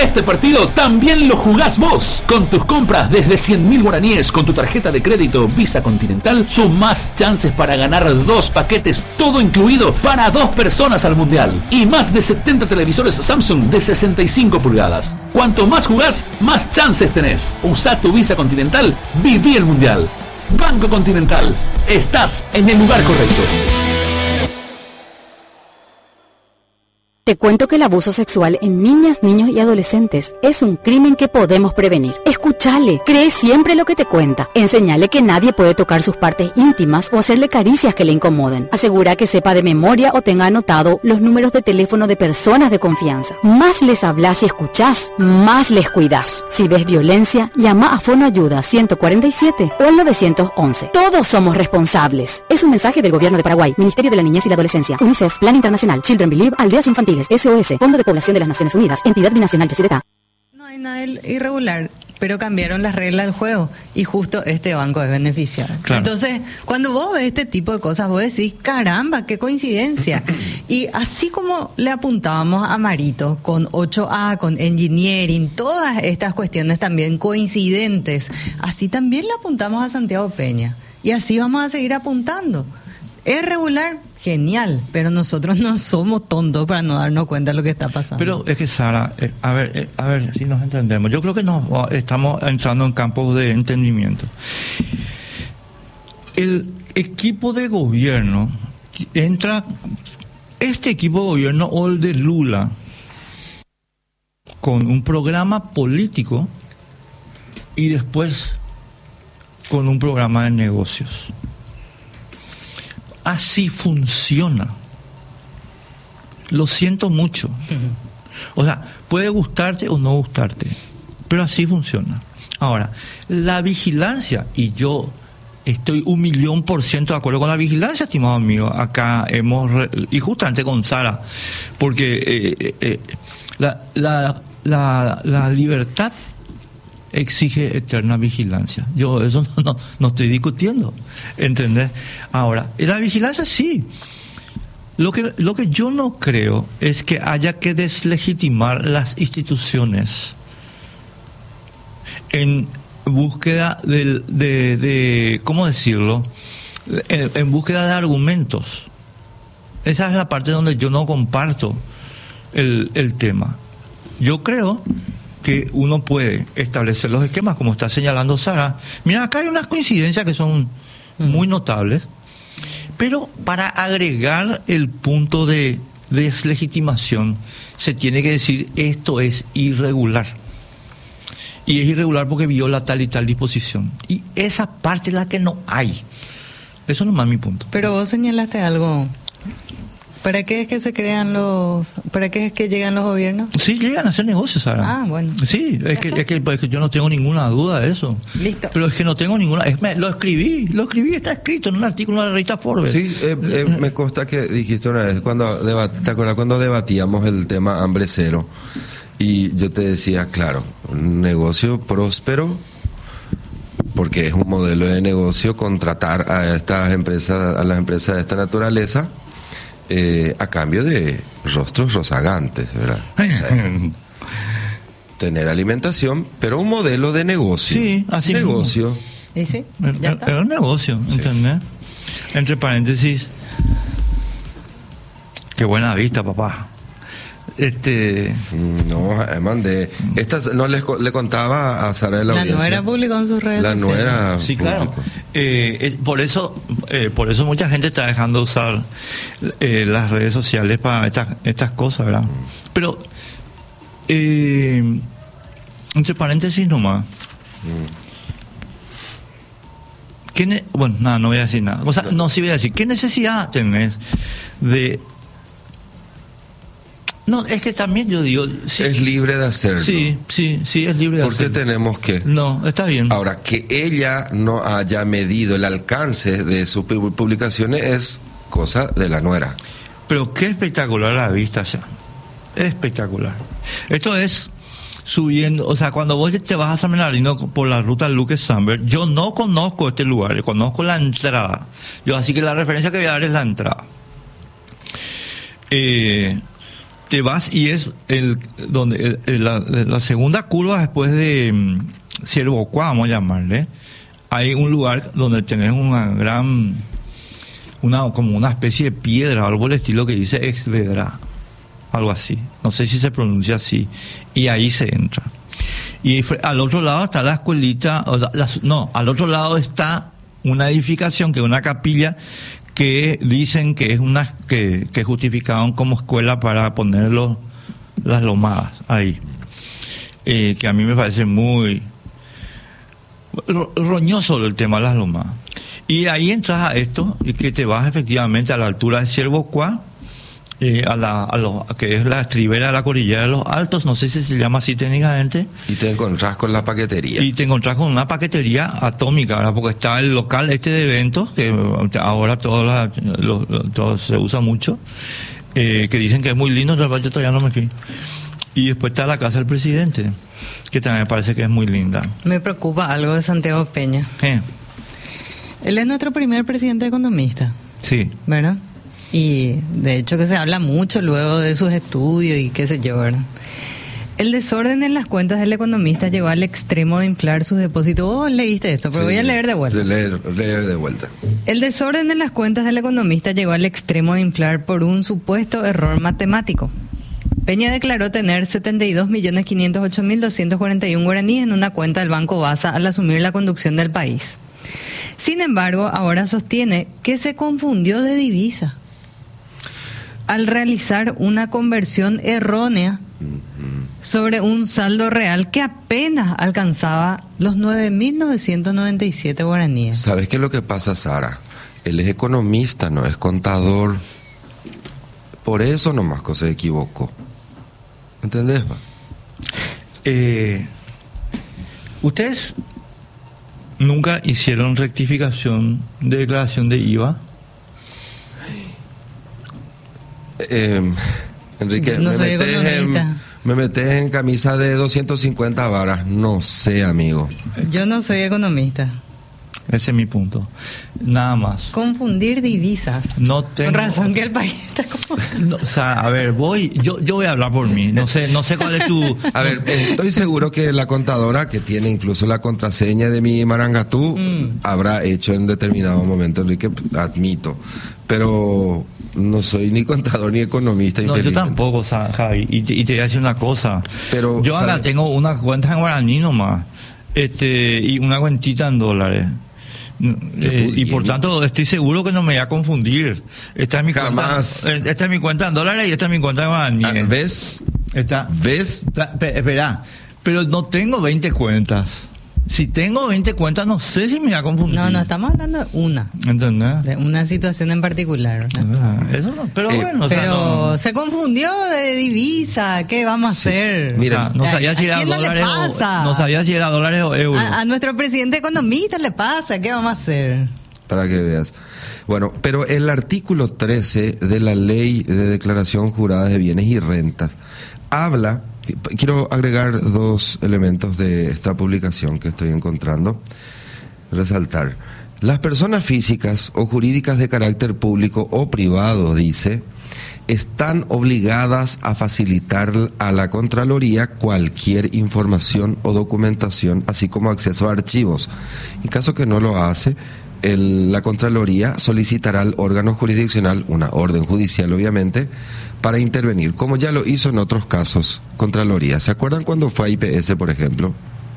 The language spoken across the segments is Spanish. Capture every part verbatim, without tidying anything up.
Este partido también lo jugás vos. Con tus compras desde cien mil guaraníes con tu tarjeta de crédito Visa Continental, sumás chances para ganar dos paquetes, todo incluido, para dos personas al Mundial. Y más de setenta televisores Samsung de sesenta y cinco pulgadas. Cuanto más jugás, más chances tenés. Usá tu Visa Continental, viví el Mundial. Banco Continental, estás en el lugar correcto. Te cuento que el abuso sexual en niñas, niños y adolescentes es un crimen que podemos prevenir. Escúchale, cree siempre lo que te cuenta. Enseñale que nadie puede tocar sus partes íntimas o hacerle caricias que le incomoden. Asegura que sepa de memoria o tenga anotado los números de teléfono de personas de confianza. Más les hablas y escuchás, más les cuidás. Si ves violencia, llama a Fonoayuda ciento cuarenta y siete o al nueve once. Todos somos responsables. Es un mensaje del Gobierno de Paraguay, Ministerio de la Niñez y la Adolescencia, UNICEF, Plan Internacional, Children Believe, Aldeas Infantiles, S O S, Fondo de Población de las Naciones Unidas, Entidad Binacional de C D T A. No hay nada irregular, pero cambiaron las reglas del juego y justo este banco es beneficiado. Claro. Entonces, cuando vos ves este tipo de cosas, vos decís, caramba, qué coincidencia. Y así como le apuntábamos a Marito con ocho A, con engineering, todas estas cuestiones también coincidentes, así también le apuntamos a Santiago Peña. Y así vamos a seguir apuntando. ¿Es regular? Genial, pero nosotros no somos tontos para no darnos cuenta de lo que está pasando. Pero es que, Sara, eh, a ver, eh, a ver si nos entendemos. Yo creo que nos estamos entrando en campos de entendimiento. El equipo de gobierno entra, este equipo de gobierno o el de Lula, con un programa político y después con un programa de negocios. Así funciona. Lo siento mucho. O sea, puede gustarte o no gustarte, pero así funciona. Ahora, la vigilancia, y yo estoy un millón por ciento de acuerdo con la vigilancia, estimado amigo. Acá hemos, re, y justamente con Sara, porque eh, eh, la, la, la, la libertad exige eterna vigilancia. Yo eso no, no, no estoy discutiendo, ¿entendés? Ahora, la vigilancia sí. Lo que, lo que yo no creo es que haya que deslegitimar las instituciones en búsqueda de, de, de ¿cómo decirlo? En, en búsqueda de argumentos. Esa es la parte donde yo no comparto el, el tema. Yo creo que uno puede establecer los esquemas, como está señalando Sara. Mira, acá hay unas coincidencias que son muy notables, pero para agregar el punto de deslegitimación, se tiene que decir esto es irregular. Y es irregular porque viola tal y tal disposición. Y esa parte es la que no hay. Eso no es mi punto. Pero vos señalaste algo. ¿Para qué es que se crean los... ¿Para qué es que llegan los gobiernos? Sí, llegan a hacer negocios, Sara. Ah, bueno. Sí, es que, es, que, es que yo no tengo ninguna duda de eso. Listo. Pero es que no tengo ninguna... Es, me, lo escribí, lo escribí, está escrito en un artículo de la revista Forbes. Sí, eh, eh, me consta que dijiste una vez, cuando debat, ¿te acuerdas cuando debatíamos el tema hambre cero? Y yo te decía, claro, un negocio próspero, porque es un modelo de negocio contratar a estas empresas, a las empresas de esta naturaleza, Eh, a cambio de rostros rozagantes, ¿verdad? O sea, tener alimentación, pero un modelo de negocio. Sí, así negocio. ¿Y sí? ¿Ya está? Es un negocio, sí. ¿Entendés? Entre paréntesis, qué buena vista, papá. Este... No, mandé. Esta no les, le contaba a Sara de la, la audiencia. nuera publicó en sus redes la sociales. La nuera sí, claro. Eh, es, por eso eh, por eso mucha gente está dejando de usar eh, las redes sociales para estas, estas cosas, ¿verdad? Mm. Pero, eh, entre paréntesis nomás. Mm. ¿Qué ne- bueno, nada, no voy a decir nada. O sea, no, sí voy a decir. ¿Qué necesidad tenés de... No, es que también yo digo... Sí, es libre de hacerlo. Sí, sí, sí, es libre de ¿Por hacerlo. qué tenemos que? No, está bien. Ahora, que ella no haya medido el alcance de sus publicaciones es cosa de la nuera. Pero qué espectacular la vista ya. Espectacular. Esto es subiendo, o sea, cuando vos te vas a San Bernardino por la ruta Luque Samberg, yo no conozco este lugar, conozco la entrada. Yo así que la referencia que voy a dar es la entrada. Eh... te vas y es el donde el, la, la segunda curva después de um, Ciervocuá, vamos a llamarle. Hay un lugar donde tenés una gran, una como una especie de piedra, algo del estilo que dice Exvedra, algo así. No sé si se pronuncia así. Y ahí se entra. Y al otro lado está la escuelita, o la, la, no, al otro lado está una edificación que es una capilla que dicen que es una que, que justificaron como escuela para poner los, las lomadas ahí, eh, que a mí me parece muy ro, roñoso el tema de las lomadas. Y ahí entras a esto y que te vas efectivamente a la altura de Ciervocuá, eh, a la a lo, que es la estribera de la cordillera de los Altos, no sé si se llama así técnicamente. Y te encontrás con la paquetería. Y te encontrás con una paquetería atómica, ¿verdad? Porque está el local este de eventos, que ahora todo, la, lo, todo se usa mucho, eh, que dicen que es muy lindo, pero yo todavía no me fui. Y después está la casa del presidente, que también me parece que es muy linda. Me preocupa algo de Santiago Peña. ¿Qué? Él es nuestro primer presidente economista. Sí. ¿Verdad? Y de hecho que se habla mucho luego de sus estudios y qué sé yo, ¿verdad? El desorden en las cuentas del economista llegó al extremo de inflar sus depósitos. Vos leíste esto, pero sí, voy a leer de vuelta. Leer, leer de vuelta. El desorden en las cuentas del economista llegó al extremo de inflar por un supuesto error matemático. Peña declaró tener setenta y dos millones quinientos ocho mil doscientos cuarenta y uno guaraníes en una cuenta del Banco Basa al asumir la conducción del país. Sin embargo, ahora sostiene que se confundió de divisa al realizar una conversión errónea sobre un saldo real que apenas alcanzaba los nueve mil novecientos noventa y siete guaraníes. ¿Sabes qué es lo que pasa, Sara? Él es economista, no es contador. Por eso nomás que se equivocó. ¿Entendés, va? Eh, ¿Ustedes nunca hicieron rectificación de declaración de I V A? Eh, Enrique, no me, soy metes en, me metes en camisa de doscientas cincuenta varas. No sé, amigo. Yo no soy economista. Ese es mi punto. Nada más. Confundir divisas. No tengo... Con razón que el país está como... No, o sea, a ver, voy... Yo, yo voy a hablar por mí. No sé, no sé cuál es tu... A ver, estoy seguro que la contadora, que tiene incluso la contraseña de mi Marangatú, mm. habrá hecho en determinado momento, Enrique, admito. Pero... no soy ni contador ni economista. No, yo tampoco, Javi. Y te, y te voy a decir una cosa. Pero, yo ahora tengo una cuenta en guaraní nomás. Este, y una cuentita en dólares. Eh, y por tanto estoy seguro que no me voy a confundir. Esta es mi Jamás. cuenta. Esta es mi cuenta en dólares y esta es mi cuenta en guaraní. Ah, ¿ves? Esta, ¿Ves? Espera, pero no tengo veinte cuentas. Si tengo veinte cuentas, no sé si me voy a confundir. No, no, estamos hablando de una. ¿Entendés? De una situación en particular. Ah, eso no, pero eh, bueno. Pero o sea, no, se confundió de divisa. ¿Qué vamos sí. a hacer? Mira, o sea, no sabía si era dólares no, o, no sabía si era dólares o euros. A, a nuestro presidente economista le pasa. ¿Qué vamos a hacer? Para que veas. Bueno, pero el artículo trece de la Ley de Declaración Jurada de Bienes y Rentas habla... Quiero agregar dos elementos de esta publicación que estoy encontrando. Resaltar. Las personas físicas o jurídicas de carácter público o privado, dice, están obligadas a facilitar a la Contraloría cualquier información o documentación, así como acceso a archivos. En caso que no lo hace, el, la Contraloría solicitará al órgano jurisdiccional, una orden judicial obviamente, para intervenir, como ya lo hizo en otros casos Contraloría. ¿Se acuerdan cuando fue a I P S, por ejemplo?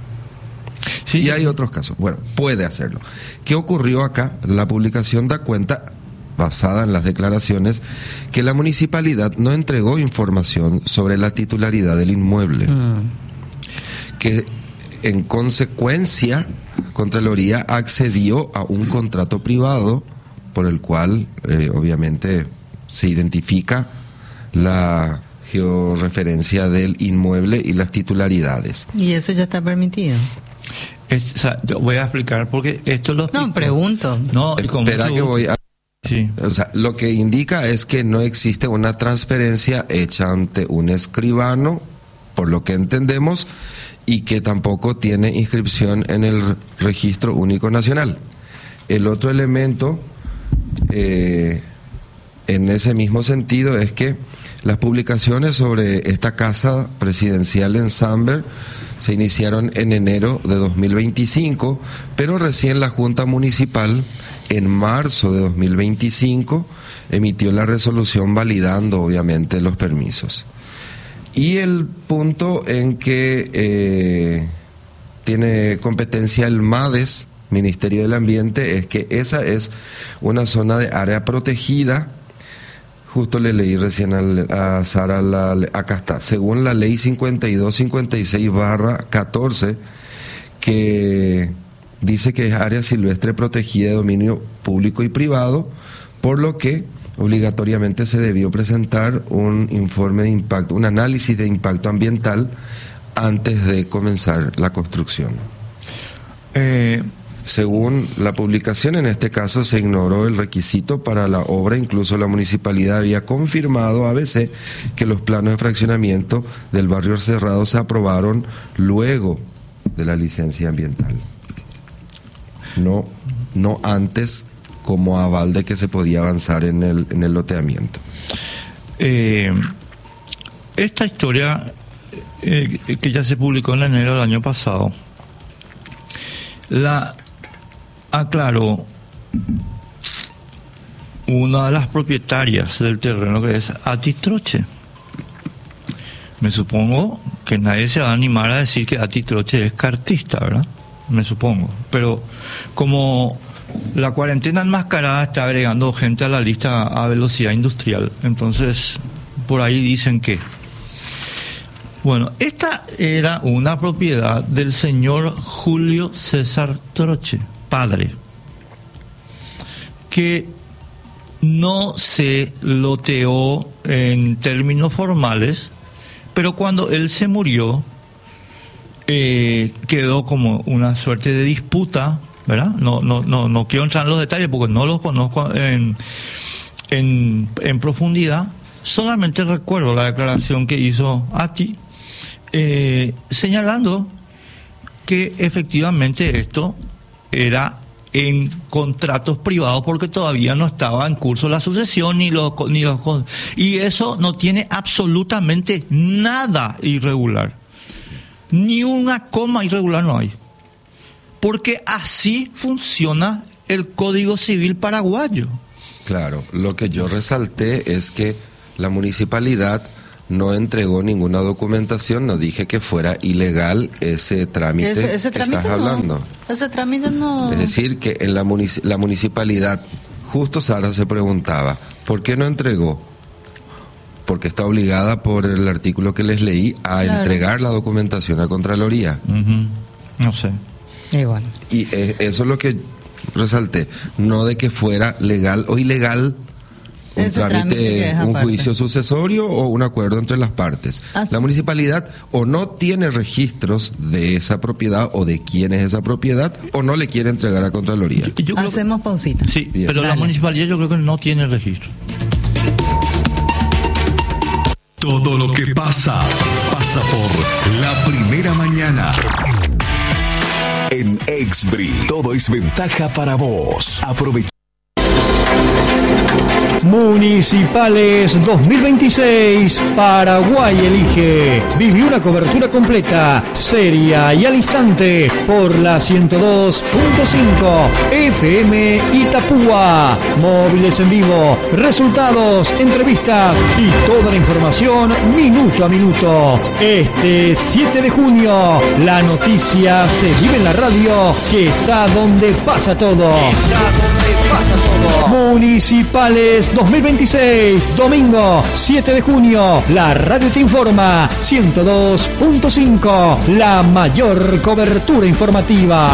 Sí. Y hay otros casos. Bueno, puede hacerlo. ¿Qué ocurrió acá? La publicación da cuenta, basada en las declaraciones, que la municipalidad no entregó información sobre la titularidad del inmueble. Mm. Que en consecuencia, Contraloría accedió a un contrato privado por el cual, eh, obviamente, se identifica la georreferencia del inmueble y las titularidades. ¿Y eso ya está permitido? Es, o sea, voy a explicar porque esto lo... No, pregunto. No, espera que voy a... Sí. O sea, lo que indica es que no existe una transferencia hecha ante un escribano, por lo que entendemos, y que tampoco tiene inscripción en el Registro Único Nacional. El otro elemento... Eh, en ese mismo sentido es que Las publicaciones sobre esta casa presidencial en Samber se iniciaron en enero de dos mil veinticinco, pero recién la Junta Municipal, en marzo de dos mil veinticinco, emitió la resolución validando, obviamente, los permisos. Y el punto en que eh, tiene competencia el MADES, Ministerio del Ambiente, es que esa es una zona de área protegida. Justo le leí recién a, a Sara, la, acá está, según la ley cincuenta y dos cincuenta y seis barra catorce, que dice que es área silvestre protegida de dominio público y privado, por lo que obligatoriamente se debió presentar un informe de impacto, un análisis de impacto ambiental antes de comenzar la construcción. Eh... Según la publicación, en este caso se ignoró el requisito para la obra, incluso la municipalidad había confirmado a A B C que los planos de fraccionamiento del barrio Cerrado se aprobaron luego de la licencia ambiental, no, no antes, como aval de que se podía avanzar en el, en el loteamiento. Eh, esta historia eh, que ya se publicó en enero del año pasado, la aclaró una de las propietarias del terreno, que es Atis Troche. Me supongo que nadie se va a animar a decir que Atis Troche es cartista, ¿verdad? Me supongo. Pero como la cuarentena enmascarada está agregando gente a la lista a velocidad industrial, entonces por ahí dicen que... Bueno, esta era una propiedad del señor Julio César Troche, padre, que no se loteó en términos formales, pero cuando él se murió, eh, quedó como una suerte de disputa, ¿verdad? No, no, no, no quiero entrar en los detalles porque no los conozco en, en, en profundidad. Solamente recuerdo la declaración que hizo Ati, eh, señalando que efectivamente esto era en contratos privados porque todavía no estaba en curso la sucesión ni los, ni los y eso no tiene absolutamente nada irregular, ni una coma irregular no hay, porque así funciona el Código Civil paraguayo. Claro, lo que yo resalté es que la municipalidad no entregó ninguna documentación, no dije que fuera ilegal ese trámite, ese, ese que trámite estás no. hablando. Ese trámite no. Es decir, que en la, munici- la municipalidad, justo Sara se preguntaba, ¿por qué no entregó? Porque está obligada por el artículo que les leí a claro. entregar la documentación a Contraloría. Uh-huh. No sé. Y bueno. Y eh, eso es lo que resalté, no de que fuera legal o ilegal un Ese trámite, trámite un aparte. juicio sucesorio o un acuerdo entre las partes. Así. La municipalidad o no tiene registros de esa propiedad o de quién es esa propiedad o no le quiere entregar a Contraloría. Yo creo Hacemos que, pausita. Sí, Bien. pero Dale. La municipalidad yo creo que no tiene registro. Todo lo que pasa, pasa por La Primera Mañana. En Exbri, todo es ventaja para vos. Aprovecha. Municipales dos mil veintiséis, Paraguay elige. Viví una cobertura completa, seria y al instante por la ciento dos punto cinco F M Itapúa. Móviles en vivo, resultados, entrevistas y toda la información minuto a minuto. Este siete de junio, la noticia se vive en la radio, que está donde pasa todo. Está donde pasa todo. Municipales dos mil veintiséis, domingo siete de junio, la radio te informa, ciento dos punto cinco, la mayor cobertura informativa.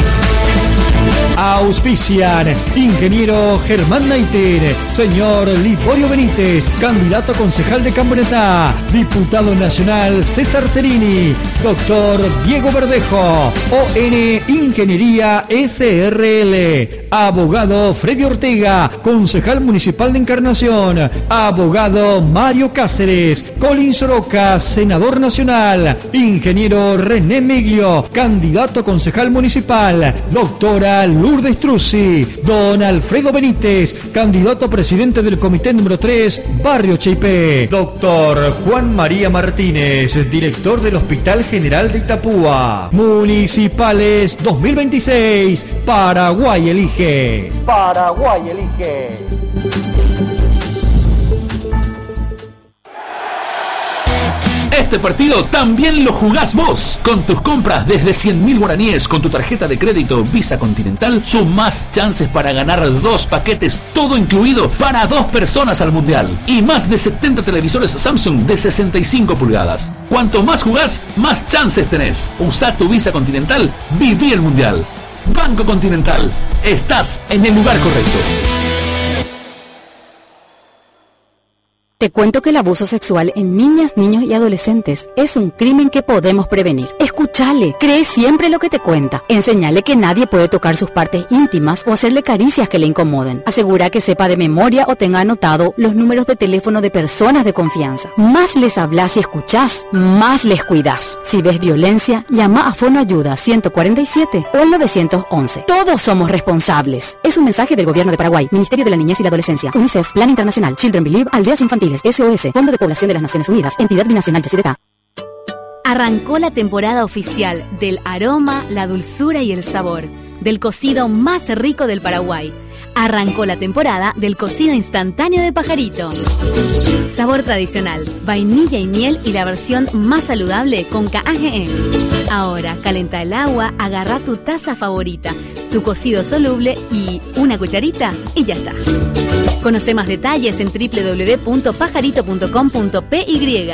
Auspician ingeniero Germán Naiter, señor Liborio Benítez, candidato a concejal de Cambreta, diputado nacional César Cerini, doctor Diego Verdejo, O N Ingeniería S R L, abogado Freddy Ortega, concejal municipal de Encarnación, abogado Mario Cáceres, Colin Soroca, senador nacional, ingeniero René Miglio, candidato a concejal municipal, doctora Luz sur de Struzzi. Don Alfredo Benítez, candidato a presidente del comité número tres, Barrio Cheipé. Doctor Juan María Martínez, director del Hospital General de Itapúa. Municipales dos mil veintiséis, Paraguay elige. Paraguay elige. Este partido también lo jugás vos. Con tus compras desde cien mil guaraníes con tu tarjeta de crédito Visa Continental, sumás chances para ganar dos paquetes, todo incluido, para dos personas al Mundial. Y más de setenta televisores Samsung de sesenta y cinco pulgadas. Cuanto más jugás, más chances tenés. Usá tu Visa Continental, viví el Mundial. Banco Continental, estás en el lugar correcto. Te cuento que el abuso sexual en niñas, niños y adolescentes es un crimen que podemos prevenir. Escúchale, cree siempre lo que te cuenta. Enseñale que nadie puede tocar sus partes íntimas o hacerle caricias que le incomoden. Asegura que sepa de memoria o tenga anotado los números de teléfono de personas de confianza. Más les hablas y escuchás, más les cuidás. Si ves violencia, llama a Fono Ayuda ciento cuarenta y siete o al nueve once. Todos somos responsables. Es un mensaje del Gobierno de Paraguay, Ministerio de la Niñez y la Adolescencia, UNICEF, Plan Internacional, Children Believe, Aldeas Infantiles, S O S, Fondo de Población de las Naciones Unidas, Entidad Binacional de Yacyretá. Arrancó la temporada oficial del aroma, la dulzura y el sabor del cocido más rico del Paraguay. Arrancó la temporada del cocido instantáneo de Pajarito. Sabor tradicional, vainilla y miel y la versión más saludable con K A G E. Ahora, calenta el agua, agarra tu taza favorita, tu cocido soluble y una cucharita y ya está. Conoce más detalles en doble u doble u doble u punto pajarito punto com punto p y.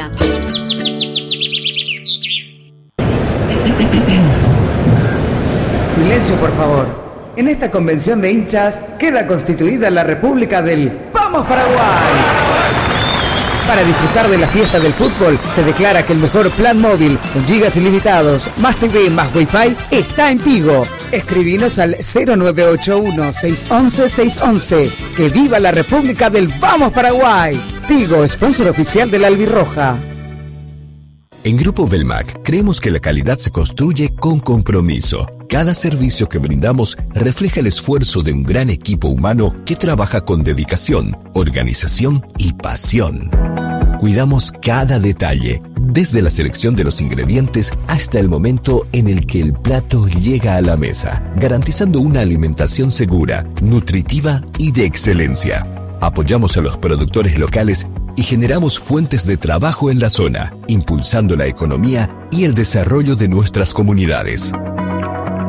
Silencio, por favor. En esta convención de hinchas queda constituida la República del ¡Vamos Paraguay! Para disfrutar de la fiesta del fútbol, se declara que el mejor plan móvil, con gigas ilimitados, más T V, más Wi-Fi, está en Tigo. Escribinos al cero nueve ocho uno, seis once, seis once. ¡Que viva la República del ¡Vamos Paraguay! Tigo, sponsor oficial de la Albirroja. En Grupo Belmac creemos que la calidad se construye con compromiso. Cada servicio que brindamos refleja el esfuerzo de un gran equipo humano que trabaja con dedicación, organización y pasión. Cuidamos cada detalle, desde la selección de los ingredientes hasta el momento en el que el plato llega a la mesa, garantizando una alimentación segura, nutritiva y de excelencia. Apoyamos a los productores locales y generamos fuentes de trabajo en la zona, impulsando la economía y el desarrollo de nuestras comunidades.